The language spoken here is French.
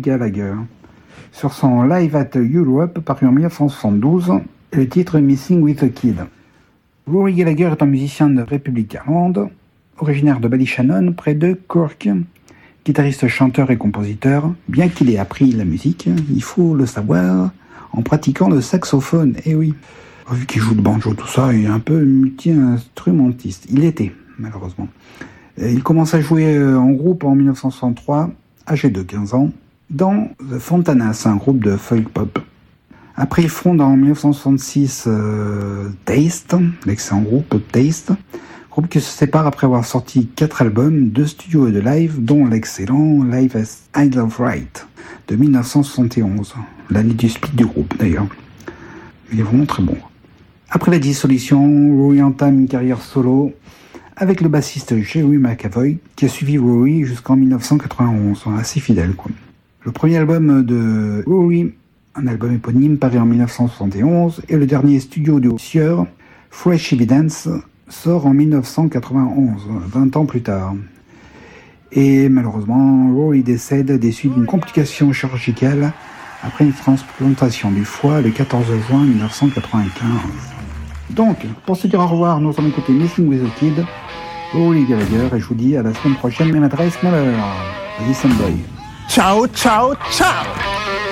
Gallagher, sur son Live at Europe paru en 1972, et le titre Missing with a Kid. Rory Gallagher est un musicien de République allemande, originaire de Ballyshannon, près de Cork, guitariste, chanteur et compositeur. Bien qu'il ait appris la musique, il faut le savoir, en pratiquant le saxophone, et oui. Vu qu'il joue le banjo, tout ça, il est un peu multi-instrumentiste. Il était, malheureusement. Il commence à jouer en groupe en 1963, âgé de 15 ans, dans The Fontanas, un groupe de folk pop. Après, il fonde en 1966 Taste, l'excellent groupe Taste, groupe qui se sépare après avoir sorti 4 albums de studio et de live, dont l'excellent Live as Isle of Right de 1971, l'année du split du groupe d'ailleurs. Il est vraiment très bon. Après la dissolution, Rory entame une carrière solo avec le bassiste Jerry McAvoy, qui a suivi Rory jusqu'en 1991, assez fidèle quoi. Le premier album de Rory, un album éponyme paru en 1971, et le dernier studio de Sieur, Fresh Evidence, sort en 1991, 20 ans plus tard. Et malheureusement, Rory décède des suites d'une complication chirurgicale après une transplantation du foie le 14 juin 1995. Donc, pour se dire au revoir, nous allons écouter Missing with a Kid, Rory Gallagher, et je vous dis à la semaine prochaine, même adresse, même heure. Listen boy. Ciao, ciao, ciao!